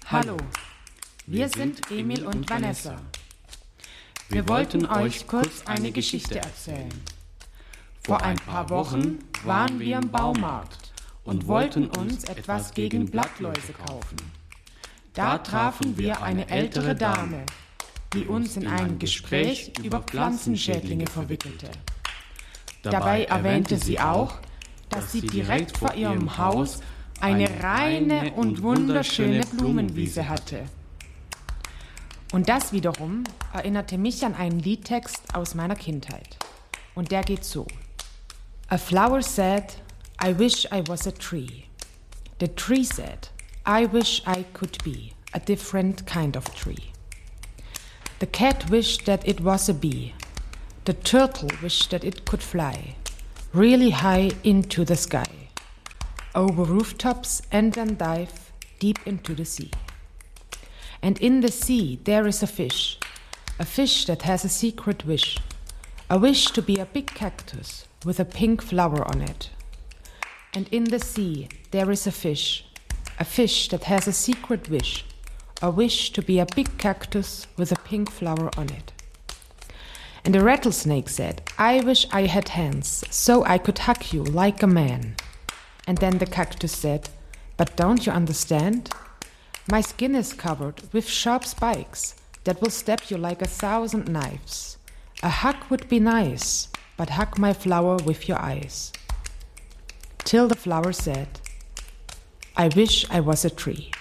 Hallo, wir sind Emil und Vanessa. Wir wollten euch kurz eine Geschichte erzählen. Vor ein paar Wochen waren wir im Baumarkt und wollten uns etwas gegen Blattläuse kaufen. Da trafen wir eine ältere Dame, die uns in ein Gespräch über Pflanzenschädlinge verwickelte. Dabei erwähnte sie auch, dass sie direkt vor ihrem Haus eine reine und wunderschöne Blumenwiese hatte. Und das wiederum erinnerte mich an einen Liedtext aus meiner Kindheit. Und der geht so. A flower said, I wish I was a tree. The tree said, I wish I could be a different kind of tree. The cat wished that it was a bee. The turtle wished that it could fly really high into the sky, over rooftops and then dive deep into the sea. And in the sea there is a fish that has a secret wish, a wish to be a big cactus with a pink flower on it. And in the sea there is a fish that has a secret wish, a wish to be a big cactus with a pink flower on it. And the rattlesnake said, I wish I had hands so I could hug you like a man. And then the cactus said, but don't you understand? My skin is covered with sharp spikes that will stab you like 1,000 knives. A hug would be nice, but hug my flower with your eyes. Till the flower said, I wish I was a tree.